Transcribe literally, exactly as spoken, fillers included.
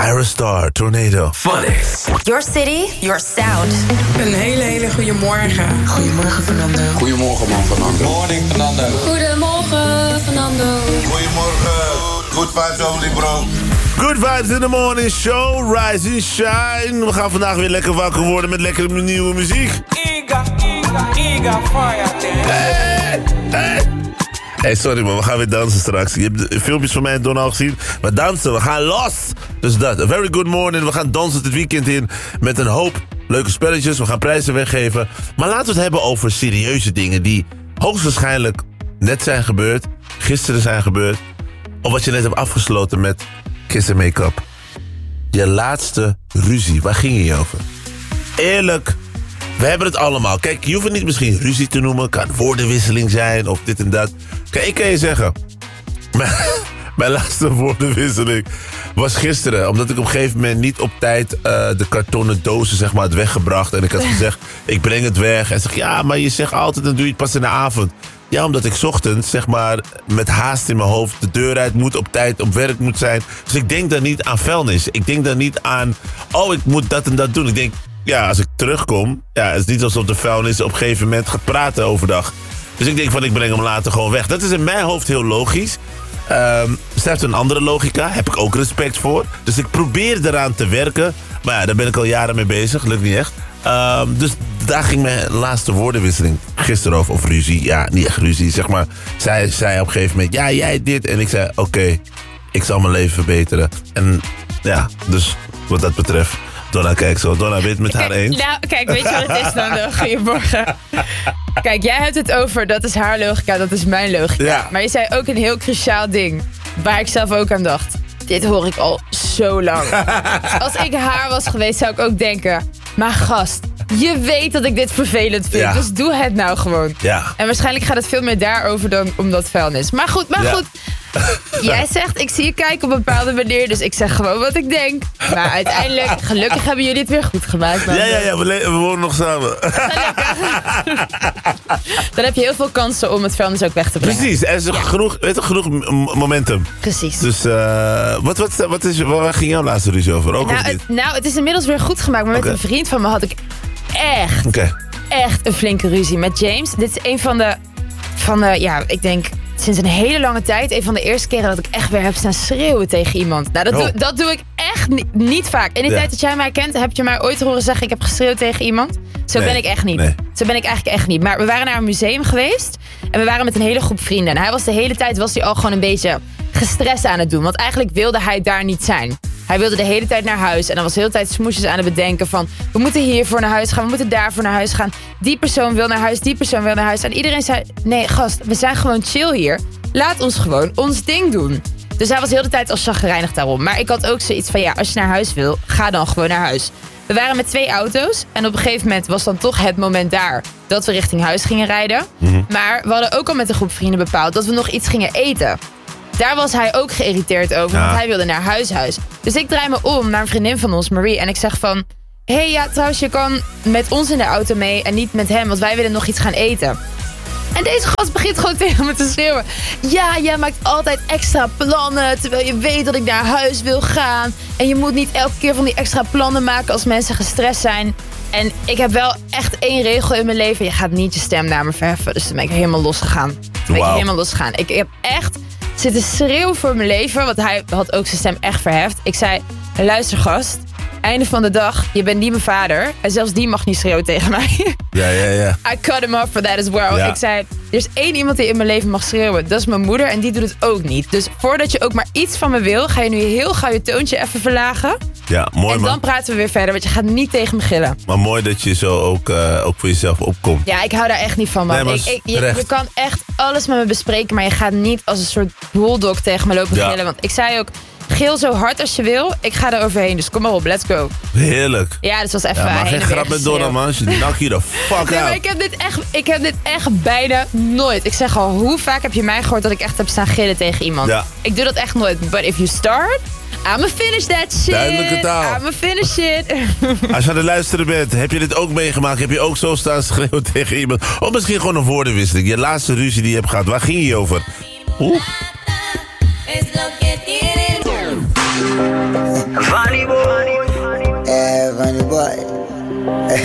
Ira Star, Tornado. Phonics. Your city, your sound. Een hele, hele goede morgen. Goedemorgen, Fernando. Goedemorgen, man, Fernando. Morning, Fernando. Goedemorgen, Fernando. Goedemorgen. Good vibes only, bro. Good vibes in the morning show. Rise and shine. We gaan vandaag weer lekker wakker worden met lekkere nieuwe muziek. Iga, Iga, Iga, fire. Hey, hey. Hey, sorry man, we gaan weer dansen straks. Je hebt de filmpjes van mij en Don al gezien. We dansen, we gaan los. Dus dat, a very good morning. We gaan dansen het weekend in met een hoop leuke spelletjes. We gaan prijzen weggeven. Maar laten we het hebben over serieuze dingen die hoogstwaarschijnlijk net zijn gebeurd. Gisteren zijn gebeurd. Of wat je net hebt afgesloten met Kiss and Make-up. Je laatste ruzie, waar ging je over? Eerlijk, we hebben het allemaal. Kijk, je hoeft het niet misschien ruzie te noemen. Kan woordenwisseling zijn of dit en dat. Kijk, ik kan je zeggen. Mijn, mijn laatste woordenwisseling was gisteren. Omdat ik op een gegeven moment niet op tijd uh, de kartonnen dozen zeg maar, had weggebracht. En ik had gezegd, ik breng het weg. En zeg, ja, maar je zegt altijd, dan doe je het pas in de avond. Ja, omdat ik 's ochtends, zeg maar, met haast in mijn hoofd de deur uit moet, op tijd op werk moet zijn. Dus ik denk dan niet aan vuilnis. Ik denk dan niet aan, oh, ik moet dat en dat doen. Ik denk, ja, als ik terugkom, ja, het is niet alsof de vuilnis op een gegeven moment gaat praten overdag. Dus ik denk van, ik breng hem later gewoon weg. Dat is in mijn hoofd heel logisch. Um, zij heeft een andere logica, heb ik ook respect voor. Dus ik probeer eraan te werken. Maar ja, daar ben ik al jaren mee bezig, lukt niet echt. Um, dus daar ging mijn laatste woordenwisseling gisteren over. Of ruzie, ja, niet echt ruzie, zeg maar. Zij zei op een gegeven moment, ja, jij dit. En ik zei, oké, okay, ik zal mijn leven verbeteren. En ja, dus wat dat betreft... Donna, kijk zo. Donna, weet met haar eens? Nou, kijk, weet je wat het is dan? Goedemorgen. Kijk, jij hebt het over, dat is haar logica, dat is mijn logica. Ja. Maar je zei ook een heel cruciaal ding, waar ik zelf ook aan dacht. Dit hoor ik al zo lang. Als ik haar was geweest, zou ik ook denken... Maar gast, je weet dat ik dit vervelend vind, ja. Dus doe het nou gewoon. Ja. En waarschijnlijk gaat het veel meer daarover dan om dat vuilnis. Maar goed, maar ja. goed. Jij zegt, ik zie je kijken op een bepaalde manier, dus ik zeg gewoon wat ik denk. Maar uiteindelijk, gelukkig hebben jullie het weer goed gemaakt. Man. Ja, ja, ja, we, le- we wonen nog samen. Dan heb je heel veel kansen om het vuilnis ook weg te brengen. Precies, er is ja. genoeg, weet je, genoeg momentum. Precies. Dus uh, wat, wat, wat is, waar ging jouw laatste ruzie over? Ook nou, het, nou, het is inmiddels weer goed gemaakt, maar met okay. een vriend van me had ik echt, okay. echt een flinke ruzie met James. Dit is een van de, van de, ja, ik denk... Sinds een hele lange tijd, een van de eerste keren dat ik echt weer heb staan schreeuwen tegen iemand. Nou, dat, oh. doe, dat doe ik echt niet, niet vaak. In die ja. tijd dat jij mij kent, heb je mij ooit horen zeggen... ik heb geschreeuwd tegen iemand? Zo nee. ben ik echt niet. Nee. Zo ben ik eigenlijk echt niet. Maar we waren naar een museum geweest en we waren met een hele groep vrienden. En hij was de hele tijd was hij al gewoon een beetje gestrest aan het doen. Want eigenlijk wilde hij daar niet zijn. Hij wilde de hele tijd naar huis. En dan was de hele tijd smoesjes aan het bedenken van... we moeten hiervoor naar huis gaan, we moeten daarvoor naar huis gaan. Die persoon wil naar huis, die persoon wil naar huis. En iedereen zei, nee gast, we zijn gewoon chill hier. Laat ons gewoon ons ding doen. Dus hij was de hele tijd al chagrijnig daarom. Maar ik had ook zoiets van, ja, als je naar huis wil, ga dan gewoon naar huis. We waren met twee auto's. En op een gegeven moment was dan toch het moment daar... dat we richting huis gingen rijden. Mm-hmm. Maar we hadden ook al met een groep vrienden bepaald... dat we nog iets gingen eten. Daar was hij ook geïrriteerd over, ja. want hij wilde naar huis, huis. Dus ik draai me om naar een vriendin van ons, Marie. En ik zeg van, hé hey, ja, trouwens, je kan met ons in de auto mee en niet met hem, want wij willen nog iets gaan eten. En deze gast begint gewoon tegen me te schreeuwen. Ja, jij maakt altijd extra plannen, terwijl je weet dat ik naar huis wil gaan. En je moet niet elke keer van die extra plannen maken als mensen gestrest zijn. En ik heb wel echt één regel in mijn leven. Je gaat niet je stem naar me verheffen. Dus toen ben ik helemaal losgegaan. Toen ben ik wow. helemaal losgegaan. Ik heb echt... zitten schreeuwen voor mijn leven, want hij had ook zijn stem echt verheft. Ik zei, luister gast, einde van de dag, je bent niet mijn vader. En zelfs die mag niet schreeuwen tegen mij. Ja, ja, ja. I cut him off for that as well. Ja. Ik zei, er is één iemand die in mijn leven mag schreeuwen. Dat is mijn moeder en die doet het ook niet. Dus voordat je ook maar iets van me wil, ga je nu heel gauw je toontje even verlagen. Ja, mooi En man. dan praten we weer verder, want je gaat niet tegen me gillen. Maar mooi dat je zo ook, uh, ook voor jezelf opkomt. Ja, ik hou daar echt niet van, man. Nee, ik, ik, je, je kan echt alles met me bespreken, maar je gaat niet als een soort bulldog tegen me lopen gillen. Ja. Want ik zei ook, gil zo hard als je wil. Ik ga er overheen, dus kom maar op, let's go. Heerlijk. Ja, dus was even ja, maar geen grap met Donna, man. Je knock je de fuck nee, out. Ik heb, dit echt, ik heb dit echt bijna nooit. Ik zeg al, hoe vaak heb je mij gehoord dat ik echt heb staan gillen tegen iemand? Ja. Ik doe dat echt nooit. But if you start... I'ma finish that shit. Duidelijke taal. I'ma finish it. Als je aan het luisteren bent, heb je dit ook meegemaakt? Heb je ook zo staan schreeuwen tegen iemand? Of misschien gewoon een woordenwisseling. Je laatste ruzie die je hebt gehad. Waar ging je over? Oeh. Funny boy.